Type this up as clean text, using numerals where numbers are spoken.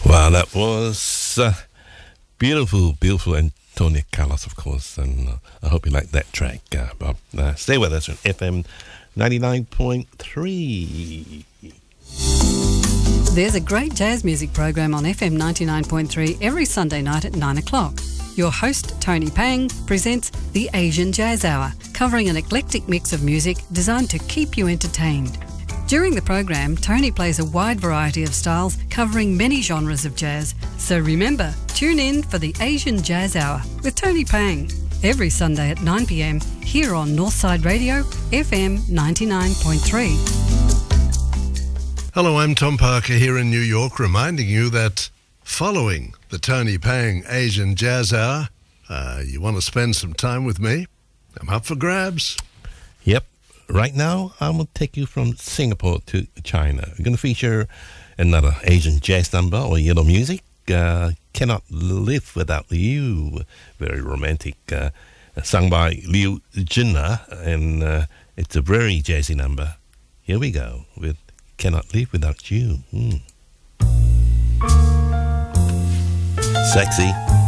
Wow, that was beautiful, beautiful Antonio Carlos, of course, and I hope you like that track, Bob. Stay with us on FM 99.3. There's a great jazz music program on FM 99.3 every Sunday night at 9 o'clock. Your host, Tony Pang, presents the Asian Jazz Hour, covering an eclectic mix of music designed to keep you entertained. During the program, Tony plays a wide variety of styles covering many genres of jazz. So remember, tune in for the Asian Jazz Hour with Tony Pang every Sunday at 9 p.m. here on Northside Radio, FM 99.3. Hello, I'm Tom Parker here in New York, reminding you that following the Tony Pang Asian Jazz Hour, you want to spend some time with me? I'm up for grabs. Yep. Right now, I'm going to take you from Singapore to China. We're going to feature another Asian jazz number or yellow music. Cannot Live Without You. Very romantic. Sung by Liu Jinna. And it's a very jazzy number. Here we go with Cannot Live Without You. Sexy.